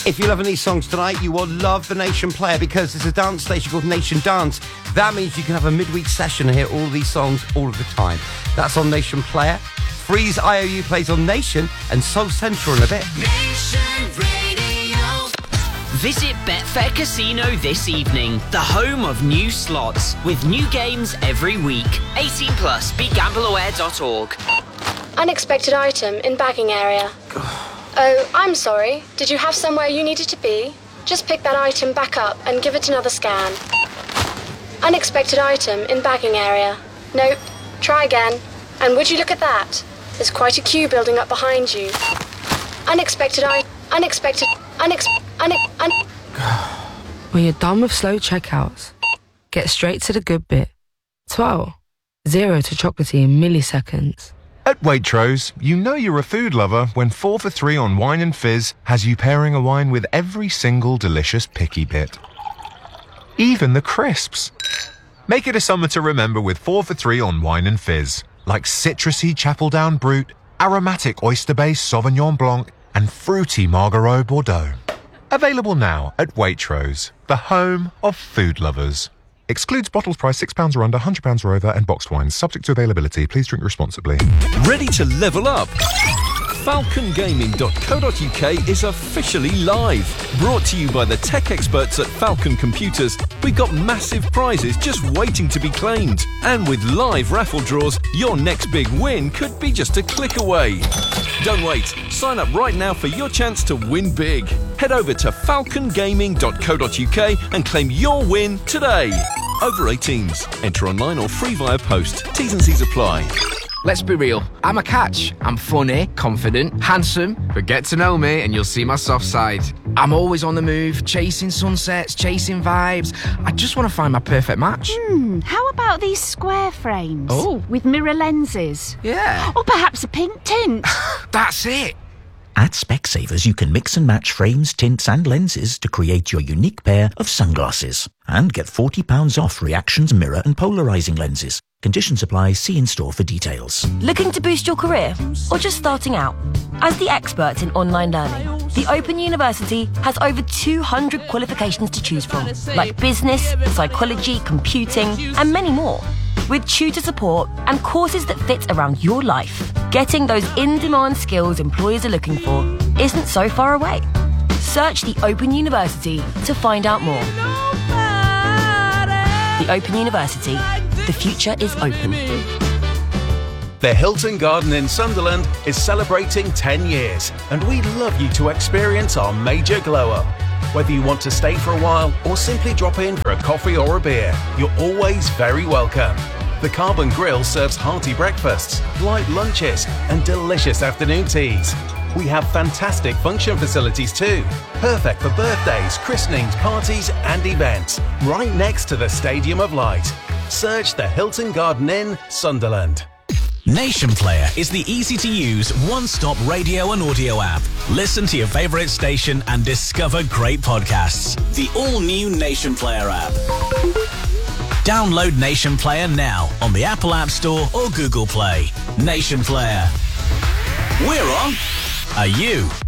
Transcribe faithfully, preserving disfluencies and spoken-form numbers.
If you're loving these songs tonight, you will love the Nation Player because it's a dance station called Nation Dance. That means you can have a midweek session and hear all these songs all of the time. That's on Nation Player. Freeze I O U plays on Nation and Soul Central in a bit. Nation Radio. Visit Betfair Casino this evening, the home of new slots, with new games every week. eighteen plus, be gamble aware dot org. Unexpected item in bagging area. Oh, I'm sorry. Did you have somewhere you needed to be? Just pick that item back up and give it another scan. Unexpected item in bagging area. Nope. Try again. And would you look at that? There's quite a queue building up behind you. Unexpected I... Unexpected... Unex... Unex... Un... When you're done with slow checkouts, get straight to the good bit. twelve. Zero to chocolatey in milliseconds. At Waitrose, you know you're a food lover when four for three on wine and fizz has you pairing a wine with every single delicious picky bit. Even the crisps. Make it a summer to remember with four for three on wine and fizz, like citrusy Chapeldown Brut, aromatic oyster-based Sauvignon Blanc, and fruity Margariot Bordeaux. Available now at Waitrose, the home of food lovers. Excludes bottles priced six pounds or under, one hundred pounds or over, and boxed wines. Subject to availability. Please drink responsibly. Ready to level up? falcon gaming dot co dot uk is officially live. Brought to you by the tech experts at Falcon Computers. We've got massive prizes just waiting to be claimed. And with live raffle draws, your next big win could be just a click away. Don't wait. Sign up right now for your chance to win big. Head over to falcon gaming dot co dot uk and claim your win today. Over eighteens. Enter online or free via post. T's and C's apply. Let's be real, I'm a catch. I'm funny, confident, handsome, but get to know me and you'll see my soft side. I'm always on the move, chasing sunsets, chasing vibes. I just want to find my perfect match. Hmm, how about these square frames? Oh. With mirror lenses? Yeah. Or perhaps a pink tint? That's it. At Specsavers, you can mix and match frames, tints and lenses to create your unique pair of sunglasses. And get forty pounds off Reactions mirror and polarising lenses. Conditions apply. See in-store for details. Looking to boost your career? Or just starting out? As the experts in online learning, the Open University has over two hundred qualifications to choose from, like business, psychology, computing, and many more. With tutor support and courses that fit around your life, getting those in-demand skills employers are looking for isn't so far away. Search the Open University to find out more. The Open University. The future is open. The Hilton Garden in Sunderland is celebrating ten years, and we'd love you to experience our major glow-up. Whether you want to stay for a while or simply drop in for a coffee or a beer, you're always very welcome. The Carbon Grill serves hearty breakfasts, light lunches, and delicious afternoon teas. We have fantastic function facilities too, perfect for birthdays, christenings, parties, and events, right next to the Stadium of Light. Search the Hilton Garden Inn, Sunderland. Nation Player is the easy-to-use, one-stop radio and audio app. Listen to your favourite station and discover great podcasts. The all-new Nation Player app. Download Nation Player now on the Apple App Store or Google Play. Nation Player. We're on. Are you?